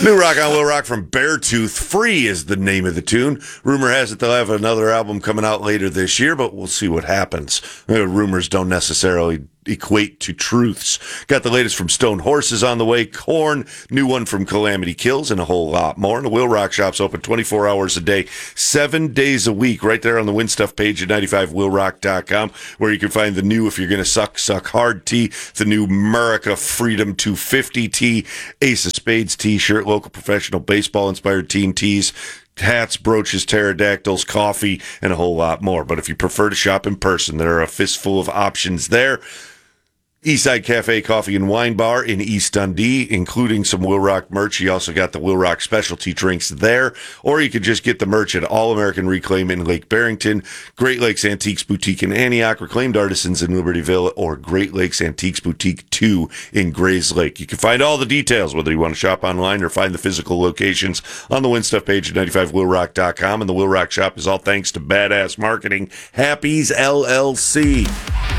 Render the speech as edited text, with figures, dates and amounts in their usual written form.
New rock on Will Rock from Beartooth. Free is the name of the tune. Rumor has it they'll have another album coming out later this year, but we'll see what happens. Rumors don't necessarily equate to truths. Got the latest from Stone Horses on the way, Korn, new one from Calamity Kills, and a whole lot more. And the Will Rock Shop's open 24 hours a day, 7 days a week, right there on the Win Stuff page at 95willrock.com, where you can find the new If You're Gonna Suck, Suck Hard tee, the new America Freedom 250 tee, Ace of Spades t-shirt, local professional baseball-inspired team tees, hats, brooches, pterodactyls, coffee, and a whole lot more. But if you prefer to shop in person, there are a fistful of options there. Eastside Cafe Coffee and Wine Bar in East Dundee, including some Will Rock merch. You also got the Will Rock specialty drinks there, or you could just get the merch at All American Reclaim in Lake Barrington, Great Lakes Antiques Boutique in Antioch, Reclaimed Artisans in Libertyville, or Great Lakes Antiques Boutique 2 in Grays Lake. You can find all the details, whether you want to shop online or find the physical locations, on the Win Stuff page at 95willrock.com. And the Will Rock Shop is all thanks to Badass Marketing, Happy's LLC.